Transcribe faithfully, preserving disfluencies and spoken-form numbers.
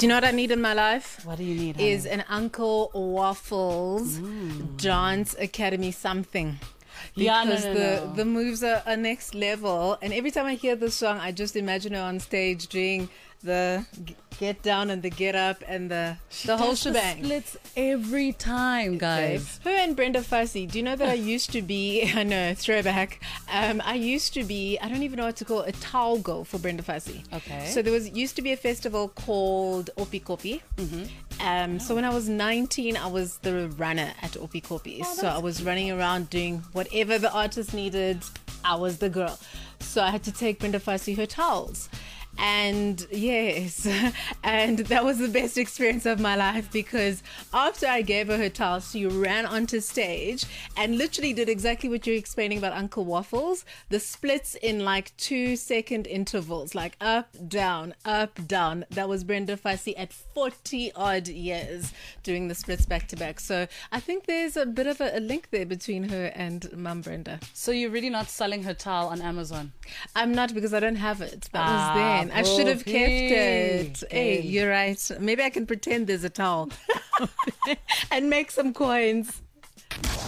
Do you know what I need in my life? What do you need, Is honey? an Uncle Waffles Dance Academy something. Yeah, no, Because no, the, no. the moves are, are next level. And every time I hear this song, I just imagine her on stage doing the g- get down and the get up and the, the whole Does the shebang. splits every time, Okay. guys. Her and Brenda Fassie. Do you know that I used to be, I know, throwback. Um, I used to be, I don't even know what to call it, a towel girl for Brenda Fassie. Okay. So there was used to be a festival called Opi Kopi. Mm-hmm. Um, so when I was nineteen, I was the runner at Opi Kopi. Oh, so I was running around doing whatever the artist needed. I was the girl. So I had to take Brenda Fassie her towels. And yes, and that was the best experience of my life, because after I gave her her towels, she ran onto stage and literally did exactly what you're explaining about Uncle Waffles, the splits in like two second intervals, like up, down, up, down. That was Brenda Fassie at forty odd years doing the splits back to back. So I think there's a bit of a, a link there between her and Mum Brenda. So you're really not selling her towel on Amazon? I'm not, because I don't have it. That Ah, was then. I should have kept it. poopy. Hey, you're right. Maybe I can pretend there's a towel and make some coins.